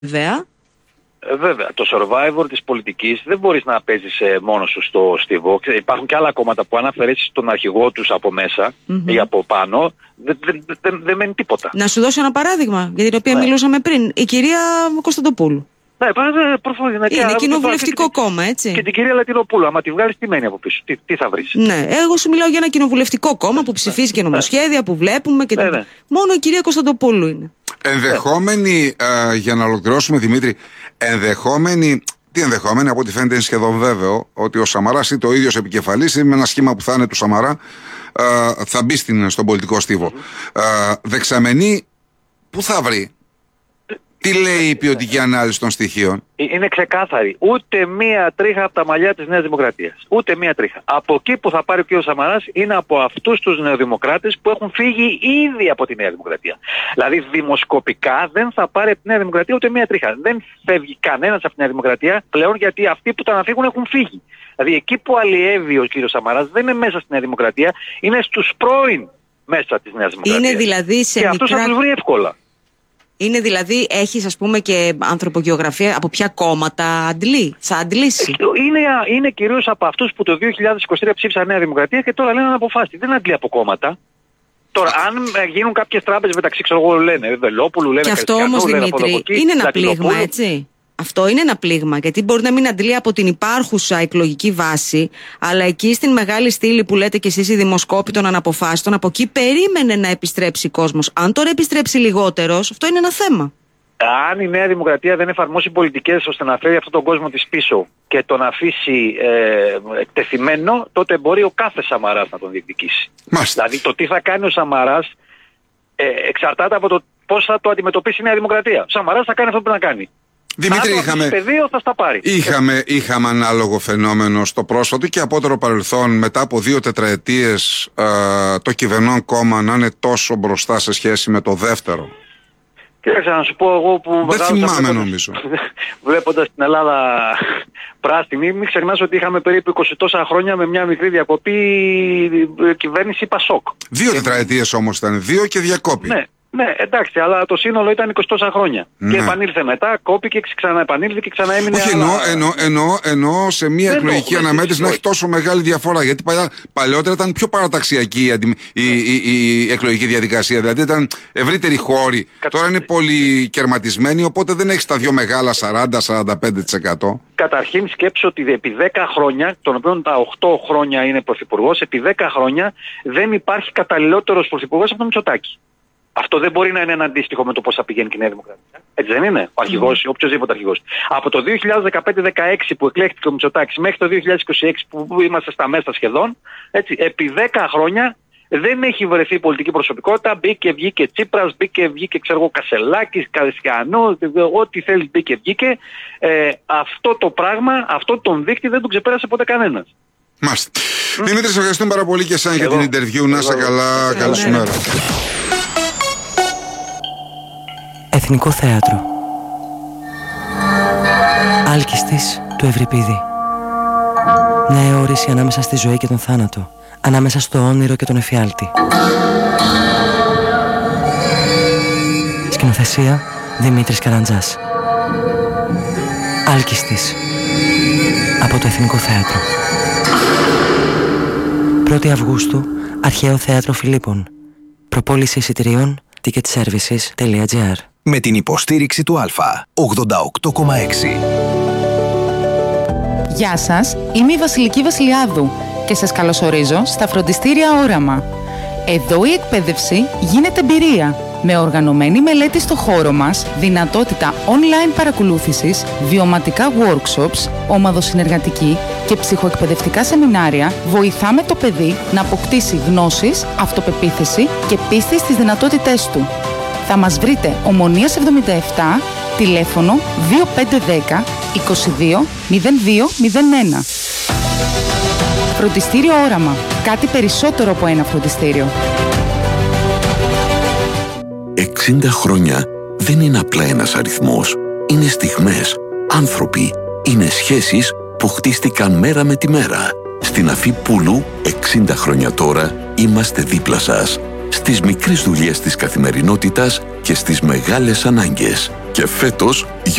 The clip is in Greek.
Βέβαια. Βέβαια, το survivor της πολιτικής δεν μπορείς να παίζεις μόνος σου στο στίβο. Υπάρχουν και άλλα κόμματα που αν αφαιρέσεις τον αρχηγό τους από μέσα ή από πάνω, δεν μένει τίποτα. Να σου δώσω ένα παράδειγμα, για την οποία μιλούσαμε πριν. Η κυρία Κωνσταντοπούλου. Ναι, προφανώς. Είναι κοινοβουλευτικό κόμμα, έτσι. Και την κυρία Λατινοπούλου, άμα τη βγάλεις, τι μένει από πίσω, τι θα βρεις. Ναι, εγώ σου μιλάω για ένα κοινοβουλευτικό κόμμα που ψηφίζει και νομοσχέδια που βλέπουμε. Και μόνο η κυρία Κωνσταντοπούλου είναι. Ενδεχόμενη, για να ολοκληρώσουμε, Δημήτρη, τι ενδεχόμενη, από ό,τι φαίνεται είναι σχεδόν βέβαιο, ότι ο Σαμαράς ή το ίδιος επικεφαλής ή με ένα σχήμα που θα είναι του Σαμαρά θα μπει στον πολιτικό στίβο. Δεξαμενή, πού θα βρει? Τι λέει η ποιοτική ανάλυση των στοιχείων? Είναι ξεκάθαρη. Ούτε μία τρίχα από τα μαλλιά της Νέας Δημοκρατίας. Ούτε μία τρίχα. Από εκεί που θα πάρει ο κ. Σαμαράς είναι από αυτούς τους νεοδημοκράτες που έχουν φύγει ήδη από τη Νέα Δημοκρατία. Δηλαδή δημοσκοπικά δεν θα πάρει από τη Νέα Δημοκρατία ούτε μία τρίχα. Δεν φεύγει κανένας από τη Νέα Δημοκρατία πλέον, γιατί αυτοί που ήταν να φύγουν έχουν φύγει. Δηλαδή εκεί που αλλιεύει ο κ. Σαμαράς δεν είναι μέσα στη Νέα Δημοκρατία, είναι στους πρώην μέσα της Νέας Δημοκρατίας. Είναι δηλαδή σε και αυτούς θα τους βρει εύκολα. Είναι δηλαδή, έχεις ας πούμε και ανθρωπογεωγραφία από ποια κόμματα αντλεί, θα αντλήσει? Είναι κυρίως από αυτούς που το 2023 ψήφισαν Νέα Δημοκρατία και τώρα λένε να αποφάσει. Δεν αντλεί από κόμματα. Τώρα, αν γίνουν κάποιες τράπεζες μεταξύ, ξέρω εγώ, λένε Βελόπουλου, λένε Χριστιανού. Και αυτό όμως, Δημήτρη, είναι ένα πλήγμα, έτσι. Αυτό είναι ένα πλήγμα, γιατί μπορεί να μην αντλεί από την υπάρχουσα εκλογική βάση, αλλά εκεί στην μεγάλη στήλη που λέτε κι εσείς, οι δημοσκόποι των αναποφάσεων, από εκεί περίμενε να επιστρέψει ο κόσμος. Αν τώρα επιστρέψει λιγότερος, αυτό είναι ένα θέμα. Αν η Νέα Δημοκρατία δεν εφαρμόσει πολιτικές ώστε να φέρει αυτόν τον κόσμο της πίσω και τον αφήσει εκτεθειμένο, τότε μπορεί ο κάθε Σαμαράς να τον διεκδικήσει. Δηλαδή το τι θα κάνει ο Σαμαράς εξαρτάται από το πώς θα το αντιμετωπίσει η Νέα Δημοκρατία. Ο Σαμαράς θα κάνει αυτό που πρέπει να κάνει. Δημήτρη, είχαμε ανάλογο φαινόμενο στο πρόσφατο και απότερο παρελθόν, μετά από 2 τετραετίες το κυβερνών κόμμα να είναι τόσο μπροστά σε σχέση με το δεύτερο? Κοίταξε να σου πω, εγώ που δεν θυμάμαι νομίζω. Βλέποντας την Ελλάδα πράσινη, μην ξεχνάς ότι είχαμε περίπου 20 τόσα χρόνια με μια μικρή διακοπή κυβέρνηση Πασόκ. 2 τετραετίες όμως ήταν, 2 και διακόπη. Ναι, εντάξει, αλλά το σύνολο ήταν 20 τόσα χρόνια. Και επανήλθε μετά, κόπηκε, ξαναεπανήλθε και ξαναέμεινε. Όχι, εννοώ σε μια εκλογική αναμέτρηση να έχει τόσο μεγάλη διαφορά. Γιατί παλαιότερα ήταν πιο παραταξιακή η εκλογική διαδικασία. Δηλαδή ήταν ευρύτερη χώρη. Τώρα είναι πολύ κερματισμένη, οπότε δεν έχει τα δύο μεγάλα 40-45%. Καταρχήν σκέψω ότι επί 10 χρόνια, των οποίων τα 8 χρόνια είναι πρωθυπουργός, επί 10 χρόνια δεν υπάρχει καταλληλότερος πρωθυπουργός από τον Μητσοτάκη. Αυτό δεν μπορεί να είναι ένα αντίστοιχο με το πώς θα πηγαίνει και η Νέα Δημοκρατία. Έτσι δεν είναι? Ο αρχηγός, οποιοδήποτε αρχηγός. Από το 2015-16 που εκλέχθηκε ο Μητσοτάκης μέχρι το 2026 που είμαστε στα μέσα σχεδόν, έτσι, επί 10 χρόνια δεν έχει βρεθεί πολιτική προσωπικότητα. Μπήκε, βγήκε Τσίπρας, μπήκε, βγήκε ξέρω εγώ Κασελάκης, Καριστιανό, ό,τι θέλει μπήκε, βγήκε. Αυτό το πράγμα, αυτό τον δείκτη δεν τον ξεπέρασε ποτέ κανένας. Μάλιστα. Δημήτρη, σε ευχαριστούμε πάρα πολύ και εσένα για την interview. Να είσαι καλά, καλή σου μέρα. Εθνικό Θέατρο. Άλκιστης του Ευρυπίδη. Μια αιώρηση ανάμεσα στη ζωή και τον θάνατο, ανάμεσα στο όνειρο και τον εφιάλτη. Σκηνοθεσία Δημήτρης Καραντζάς. Άλκιστης, από το Εθνικό Θέατρο. 1η Αυγούστου, Αρχαίο Θέατρο Φιλίππων. Προπόληση εισιτηρίων ticketservices.gr. Με την υποστήριξη του Αλφα 88,6. Γεια σας, είμαι η Βασιλική Βασιλιάδου και σας καλωσορίζω στα φροντιστήρια Όραμα. Εδώ η εκπαίδευση γίνεται εμπειρία, με οργανωμένη μελέτη στο χώρο μας, δυνατότητα online παρακολούθησης, βιωματικά workshops, ομαδοσυνεργατική και ψυχοεκπαιδευτικά σεμινάρια. Βοηθάμε το παιδί να αποκτήσει γνώσεις, αυτοπεποίθηση και πίστη στις δυνατότητές του. Θα μας βρείτε Ομονίας 77, τηλέφωνο 2510 22 0201. Φροντιστήριο Όραμα. Κάτι περισσότερο από ένα φροντιστήριο. 60 χρόνια δεν είναι απλά ένας αριθμός. Είναι στιγμές, άνθρωποι, είναι σχέσεις που χτίστηκαν μέρα με τη μέρα. Στην Αφή Πούλου, 60 χρόνια τώρα, είμαστε δίπλα σας. στις μικρές δουλειές της καθημερινότητας και στις μεγάλες ανάγκες. Και φέτος